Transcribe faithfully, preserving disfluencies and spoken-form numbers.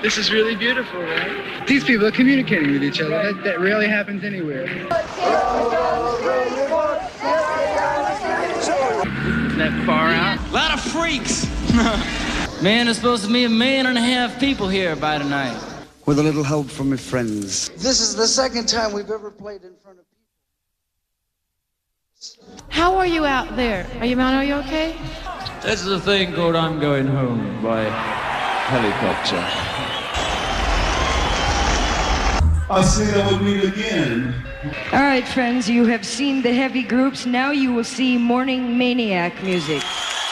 This is really beautiful, right? These people are communicating with each other. That, that rarely happens anywhere. Isn't that far out? A lot of freaks. Man, there's supposed to be a million and a half people here by tonight. With a little help from my friends. This is the second time we've ever played in front of people. How are you out there? Are you, man, are you okay? That's the thing called I'm Going Home by helicopter. I'll say that we'll meet again. All right, friends, you have seen the heavy groups. Now you will see Morning Maniac music.